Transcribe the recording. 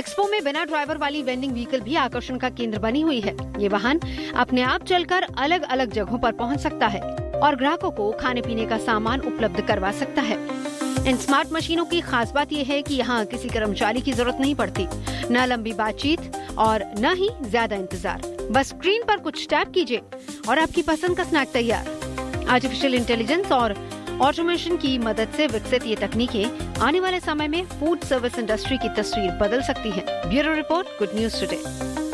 Expo में बिना driver वाली वेंडिंग व्हीकल भी आकर्षण का केंद्र बनी हुई है। ये वाहन अपने आप चलकर अलग अलग जगहों पर पहुंच सकता है और ग्राहकों को खाने पीने का सामान उपलब्ध करवा सकता है। इन स्मार्ट मशीनों की खास बात यह है कि यहाँ किसी कर्मचारी की जरूरत नहीं पड़ती, न लंबी बातचीत और न ही ज्यादा इंतजार। बस स्क्रीन पर कुछ टैप कीजिए और आपकी पसंद का स्नैक तैयार। आर्टिफिशियल इंटेलिजेंस और ऑटोमेशन की मदद से विकसित ये तकनीकें आने वाले समय में फूड सर्विस इंडस्ट्री की तस्वीर बदल सकती हैं। Bureau report, good news today.